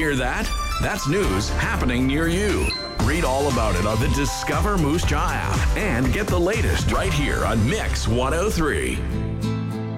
hear that? That's news happening near you. Read all about it on the Discover Moose Jaw app and get the latest right here on Mix 103.